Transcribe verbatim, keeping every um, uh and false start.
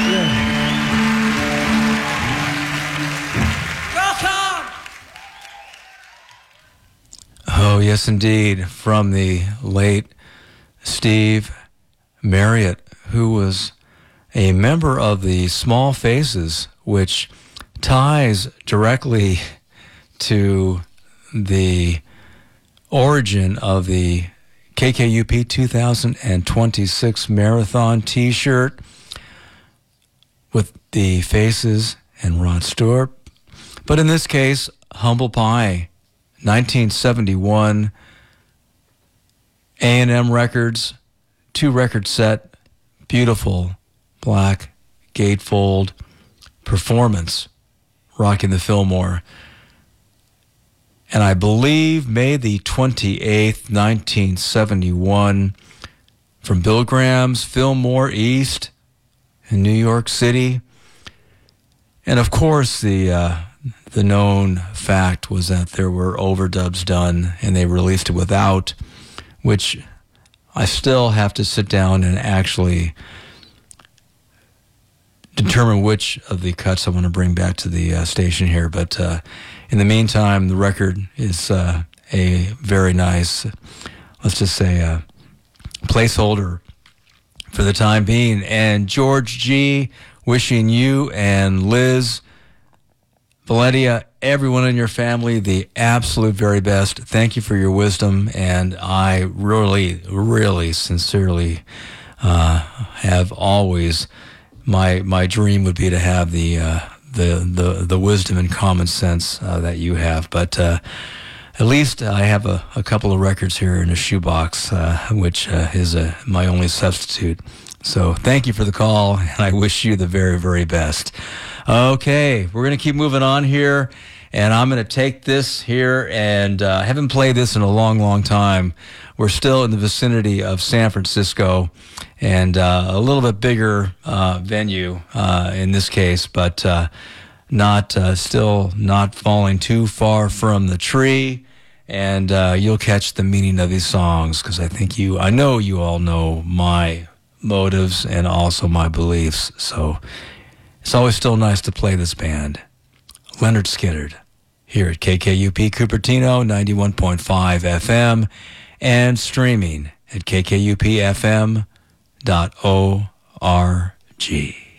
Oh, yes, indeed. From the late Steve Marriott, who was a member of the Small Faces, which ties directly to the origin of the K K U P two thousand twenty-six Marathon T-shirt with the Faces and Rod Stewart. But in this case, Humble Pie, nineteen seventy-one, A and M Records, two-record set, beautiful black gatefold performance, rocking the Fillmore. And I believe May the twenty-eighth, nineteen seventy-one, from Bill Graham's Fillmore East in New York City. And of course, the uh, the known fact was that there were overdubs done, and they released it without, which I still have to sit down and actually determine which of the cuts I want to bring back to the uh, station here. But uh, in the meantime, the record is uh, a very nice, let's just say, uh, placeholder for the time being. And George G., wishing you and Liz, Valencia, everyone in your family, the absolute very best. Thank you for your wisdom, and I really, really, sincerely uh, have always, my my dream would be to have the uh, the, the the wisdom and common sense uh, that you have. But uh, at least I have a, a couple of records here in a shoebox, uh, which uh, is uh, my only substitute. So thank you for the call, and I wish you the very, very best. Okay, we're going to keep moving on here, and I'm going to take this here, and uh, I haven't played this in a long, long time. We're still in the vicinity of San Francisco, and uh, a little bit bigger uh, venue uh, in this case, but uh, not uh, still not falling too far from the tree. And uh, you'll catch the meaning of these songs, because I think you, I know you all know my motives and also my beliefs. So it's always still nice to play this band. Leonard Skinner here at K K U P Cupertino, ninety-one point five F M, and streaming at k k u p f m dot org.